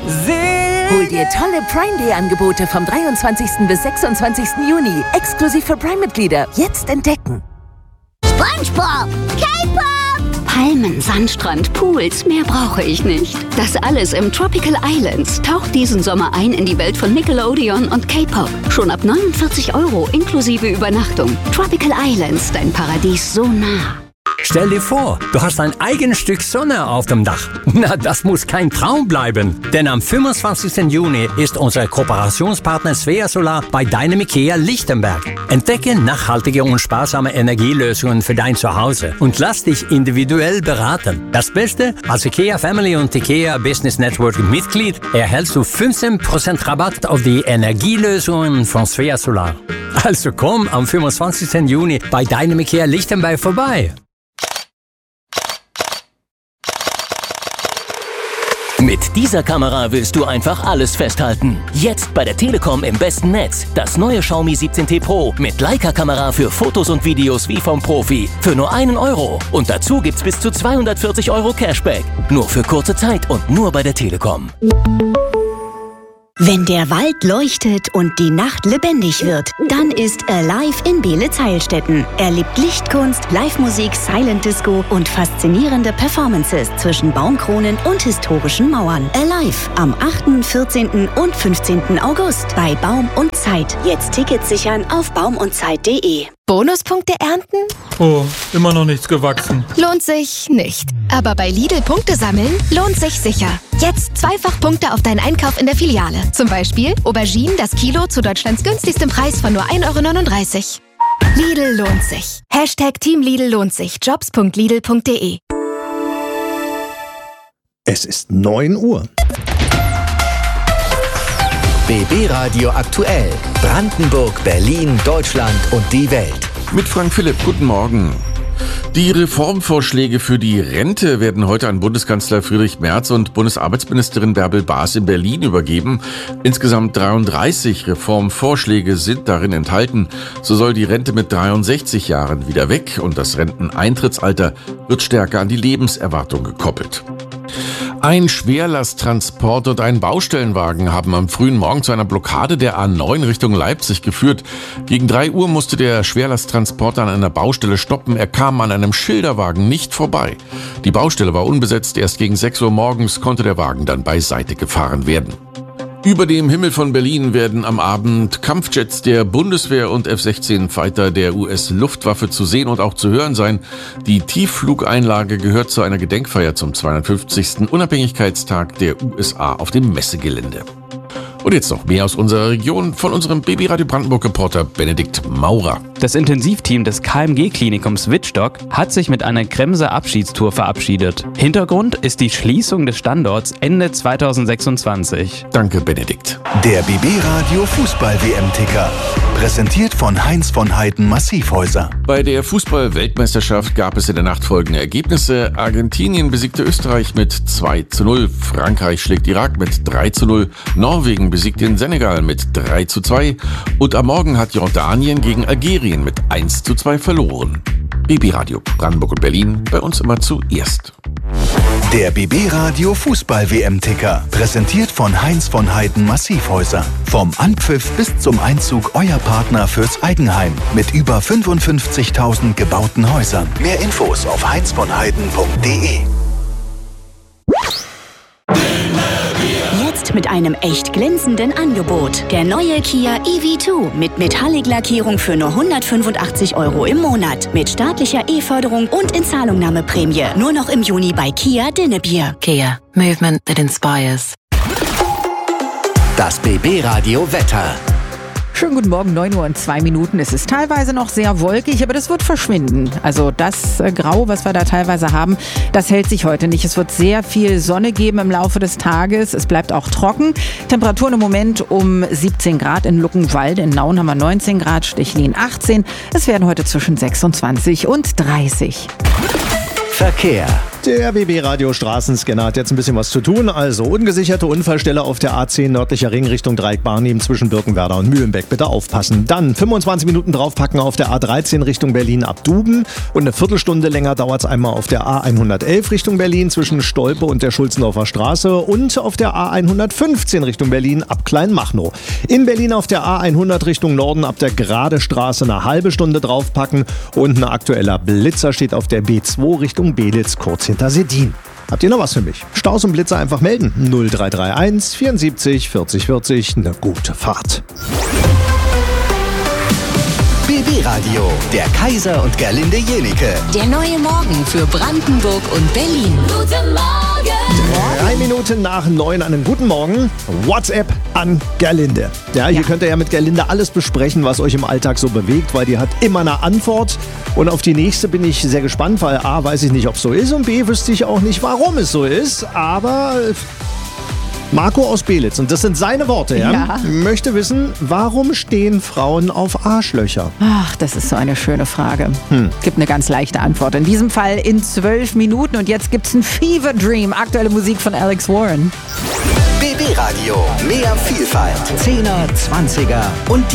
Hol dir tolle Prime Day Angebote vom 23. bis 26. Juni. Exklusiv für Prime-Mitglieder. Jetzt entdecken. SpongeBob, K-Pop, Palmen, Sandstrand, Pools, mehr brauche ich nicht. Das alles im Tropical Islands. Taucht diesen Sommer ein in die Welt von Nickelodeon und K-Pop. Schon ab 49 € inklusive Übernachtung. Tropical Islands, dein Paradies so nah. Stell dir vor, du hast ein eigenes Stück Sonne auf dem Dach. Na, das muss kein Traum bleiben. Denn am 25. Juni ist unser Kooperationspartner Svea Solar bei deinem IKEA Lichtenberg. Entdecke nachhaltige und sparsame Energielösungen für dein Zuhause und lass dich individuell beraten. Das Beste, als IKEA Family und IKEA Business Network Mitglied erhältst du 15% Rabatt auf die Energielösungen von Svea Solar. Also komm am 25. Juni bei deinem IKEA Lichtenberg vorbei. Mit dieser Kamera willst du einfach alles festhalten. Jetzt bei der Telekom im besten Netz. Das neue Xiaomi 17T Pro mit Leica-Kamera für Fotos und Videos wie vom Profi. Für nur 1 €. Und dazu gibt's bis zu 240 € Cashback. Nur für kurze Zeit und nur bei der Telekom. Wenn der Wald leuchtet und die Nacht lebendig wird, dann ist Alive in Beelitz-Heilstätten. Erlebt Lichtkunst, Live-Musik, Silent Disco und faszinierende Performances zwischen Baumkronen und historischen Mauern. Alive am 8., 14. und 15. August bei Baum und Zeit. Jetzt Tickets sichern auf baumundzeit.de. Bonuspunkte ernten? Oh, immer noch nichts gewachsen. Lohnt sich nicht. Aber bei Lidl Punkte sammeln lohnt sich sicher. Jetzt 2-fach Punkte auf deinen Einkauf in der Filiale. Zum Beispiel Auberginen das Kilo zu Deutschlands günstigstem Preis von nur 1,39 €. Lidl lohnt sich. #Team Lidl lohnt sich. Jobs.lidl.de. Es ist 9 Uhr. BB Radio aktuell. Brandenburg, Berlin, Deutschland und die Welt. Mit Frank Philipp, guten Morgen. Die Reformvorschläge für die Rente werden heute an Bundeskanzler Friedrich Merz und Bundesarbeitsministerin Bärbel Baas in Berlin übergeben. Insgesamt 33 Reformvorschläge sind darin enthalten. So soll die Rente mit 63 Jahren wieder weg und das Renteneintrittsalter wird stärker an die Lebenserwartung gekoppelt. Ein Schwerlasttransport und ein Baustellenwagen haben am frühen Morgen zu einer Blockade der A9 Richtung Leipzig geführt. Gegen 3 Uhr musste der Schwerlasttransporter an einer Baustelle stoppen. Er kam an einem Schilderwagen nicht vorbei. Die Baustelle war unbesetzt. Erst gegen 6 Uhr morgens konnte der Wagen dann beiseite gefahren werden. Über dem Himmel von Berlin werden am Abend Kampfjets der Bundeswehr und F-16-Fighter der US-Luftwaffe zu sehen und auch zu hören sein. Die Tiefflugeinlage gehört zu einer Gedenkfeier zum 250. Unabhängigkeitstag der USA auf dem Messegelände. Und jetzt noch mehr aus unserer Region von unserem BB Radio Brandenburg-Reporter Benedikt Maurer. Das Intensivteam des KMG-Klinikums Wittstock hat sich mit einer Kremser-Abschiedstour verabschiedet. Hintergrund ist die Schließung des Standorts Ende 2026. Danke, Benedikt. Der BB Radio Fußball-WM-Ticker. Präsentiert von Heinz von Heiden Massivhäuser. Bei der Fußball-Weltmeisterschaft gab es in der Nacht folgende Ergebnisse. Argentinien besiegte Österreich mit 2:0. Frankreich schlägt Irak mit 3:0. Norwegen besiegt den Senegal mit 3:2. Und am Morgen hat Jordanien gegen Algerien mit 1:2 verloren. BB Radio Brandenburg und Berlin, bei uns immer zuerst. Der BB Radio Fußball-WM-Ticker. Präsentiert von Heinz von Heiden Massivhäuser. Vom Anpfiff bis zum Einzug euer Partner fürs Eigenheim. Mit über 55.000 gebauten Häusern. Mehr Infos auf heinzvonheiden.de. Jetzt mit einem echt glänzenden Angebot. Der neue Kia EV2 mit Metallic-Lackierung für nur 185 € im Monat. Mit staatlicher E-Förderung und Inzahlungnahmeprämie. Nur noch im Juni bei Kia Dinnebier. Kia. Movement that inspires. Das BB Radio Wetter. Schönen guten Morgen, 9:02 Es ist teilweise noch sehr wolkig, aber das wird verschwinden. Also das Grau, was wir da teilweise haben, das hält sich heute nicht. Es wird sehr viel Sonne geben im Laufe des Tages. Es bleibt auch trocken. Temperaturen im Moment um 17 Grad in Luckenwalde. In Nauen haben wir 19 Grad, Stechlin 18. Es werden heute zwischen 26 und 30. Verkehr. Der BB Radio Straßenscanner hat jetzt ein bisschen was zu tun. Also ungesicherte Unfallstelle auf der A10 nördlicher Ring Richtung Dreieck Barnim zwischen Birkenwerder und Mühlenbeck. Bitte aufpassen. Dann 25 Minuten draufpacken auf der A13 Richtung Berlin ab Duben. Und eine Viertelstunde länger dauert es einmal auf der A111 Richtung Berlin zwischen Stolpe und der Schulzendorfer Straße. Und auf der A115 Richtung Berlin ab Kleinmachnow. In Berlin auf der A100 Richtung Norden ab der Gradestraße eine halbe Stunde draufpacken. Und ein aktueller Blitzer steht auf der B2 Richtung Belitz kurz hinter Sedin. Habt ihr noch was für mich? Staus und Blitzer einfach melden. 0331 74 40 40. Eine gute Fahrt. BB Radio, der Kaiser und Gerlinde Jenike. Der neue Morgen für Brandenburg und Berlin. Guten Morgen! 3 Minuten nach 9, einen guten Morgen. WhatsApp an Gerlinde. Ja, hier könnt ihr ja mit Gerlinde alles besprechen, was euch im Alltag so bewegt, weil die hat immer eine Antwort. Und auf die nächste bin ich sehr gespannt, weil A, weiß ich nicht, ob es so ist und B, wüsste ich auch nicht, warum es so ist. Aber Marco aus Belitz, und das sind seine Worte, ja, möchte wissen, warum stehen Frauen auf Arschlöcher? Ach, das ist so eine schöne Frage. Gibt eine ganz leichte Antwort. In diesem Fall in 12 Minuten. Und jetzt gibt's ein Fever Dream. Aktuelle Musik von Alex Warren. BB Radio, mehr Vielfalt. 10er, 20er und die